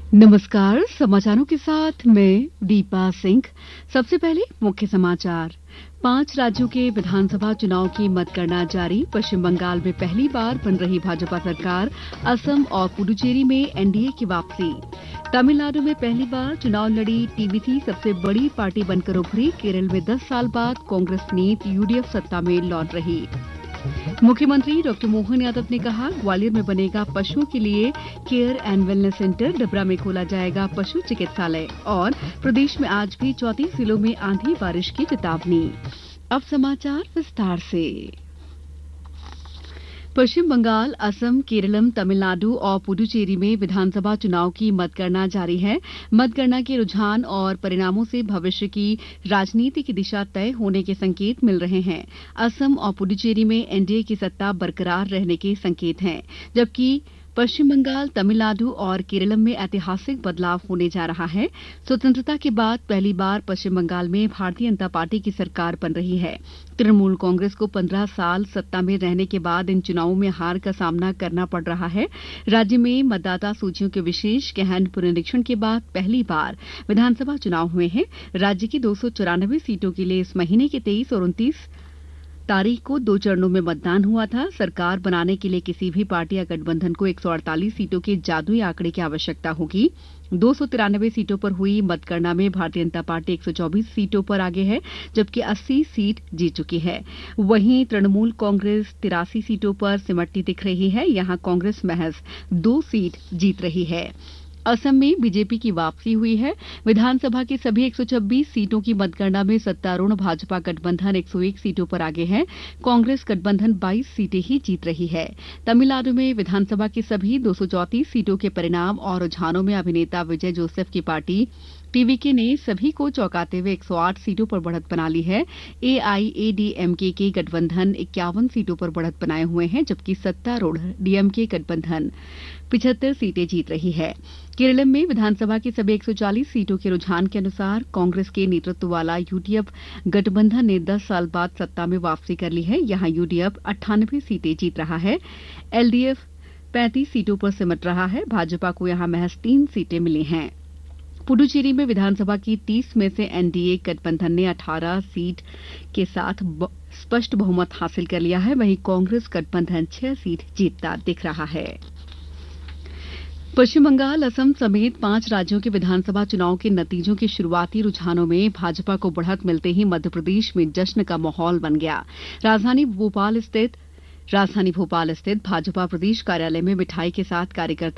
नमस्कार। समाचारों के साथ मैं दीपा सिंह। सबसे पहले मुख्य समाचार। 5 राज्यों के विधानसभा चुनाव की मतगणना जारी। पश्चिम बंगाल में पहली बार बन रही भाजपा सरकार। असम और पुडुचेरी में एनडीए की वापसी। तमिलनाडु में पहली बार चुनाव लड़ी टीवीसी सबसे बड़ी पार्टी बनकर उभरी। केरल में 10 साल बाद कांग्रेस नीत यूडीएफ सत्ता में लौट रही। मुख्यमंत्री डॉ मोहन यादव ने कहा, ग्वालियर में बनेगा पशुओं के लिए care and wellness centre. Dabra में खोला जाएगा पशु चिकित्सालय। और प्रदेश में आज भी 34 जिलों में आंधी बारिश की चेतावनी। अब समाचार विस्तार से। पश्चिम बंगाल, असम, केरलम, तमिलनाडु और पुडुचेरी में विधानसभा चुनाव की मतगणना जारी है। मतगणना के रुझान और परिणामों से भविष्य की राजनीति की दिशा तय होने के संकेत मिल रहे हैं। असम और पुडुचेरी में एनडीए की सत्ता बरकरार रहने के संकेत हैं, जबकि पश्चिम बंगाल, तमिलनाडु और केरलम में ऐतिहासिक बदलाव होने जा रहा है। स्वतंत्रता के बाद पहली बार पश्चिम बंगाल में भारतीय जनता पार्टी की सरकार बन रही है। तृणमूल कांग्रेस को 15 साल सत्ता में रहने के बाद इन चुनावों में हार का सामना करना पड़ रहा है। राज्य में मतदाता सूचियों के विशेष गहन पुनरीक्षण के बाद पहली बार विधानसभा चुनाव हुए हैं। राज्य की 294 सीटों के लिए इस महीने के 23 और 29 तारीख को 2 चरणों में मतदान हुआ था। सरकार बनाने के लिए किसी भी पार्टी या गठबंधन को 148 सीटों के जादुई आंकड़े की आवश्यकता होगी। 293 सीटों पर हुई मतगणना में भारतीय जनता पार्टी 124 सीटों पर आगे है, जबकि 80 सीट जीत चुकी है। वहीं तृणमूल कांग्रेस 83 सीटों पर सिमटती दिख रही है। यहां कांग्रेस महज 2 सीट जीत रही है। असम में बीजेपी की वापसी हुई है। विधानसभा की सभी 126 सीटों की मतगणना में सत्तारूढ़ भाजपा गठबंधन 101 सीटों पर आगे है। कांग्रेस गठबंधन 22 सीटें ही जीत रही है। तमिलनाडु में विधानसभा की सभी 234 सीटों के परिणाम और रुझानों में अभिनेता विजय जोसेफ की पार्टी टीवीके ने सभी को चौंकाते हुए 108 सीटों पर बढ़त बना ली है। एआईएडीएमके के गठबंधन 51 सीटों पर बढ़त बनाए हुए हैं, जबकि सत्तारूढ़ डीएमके गठबंधन 75 सीटें जीत रही है। केरल में विधानसभा की सभी 140 सीटों के रुझान के अनुसार कांग्रेस के नेतृत्व वाला यूडीएफ गठबंधन ने 10 साल बाद सत्ता में वापसी कर ली है। यहां यूडीएफ 98 सीटें जीत रहा है। एलडीएफ 35 सीटों पर सिमट रहा है। भाजपा को यहां महज 3 सीटें मिली हैं। पुडुचेरी में विधानसभा की 30 में से एनडीए गठबंधन ने 18 सीट के साथ स्पष्ट बहुमत हासिल कर लिया है। वहीं कांग्रेस गठबंधन 6 सीट जीतता दिख रहा है। पश्चिम बंगाल, असम समेत 5 राज्यों के विधानसभा चुनाव के नतीजों के शुरुआती रुझानों में भाजपा को बढ़त मिलते ही मध्यप्रदेश में जश्न का माहौल बन गया। राजधानी भोपाल स्थित भाजपा प्रदेश कार्यालय में मिठाई के साथ कार्यकर्ता